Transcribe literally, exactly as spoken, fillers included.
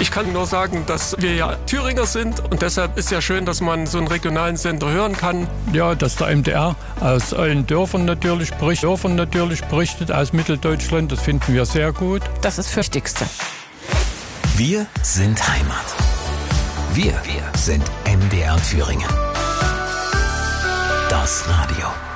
Ich kann nur sagen, dass wir ja Thüringer sind und deshalb ist ja schön, dass man so einen regionalen Sender hören kann. Ja, dass der M D R aus allen Dörfern natürlich berichtet, Dörfern natürlich berichtet aus Mitteldeutschland, das finden wir sehr gut. Das ist das Wichtigste. Wir sind Heimat. Wir, wir sind M D R Thüringen. Das Radio.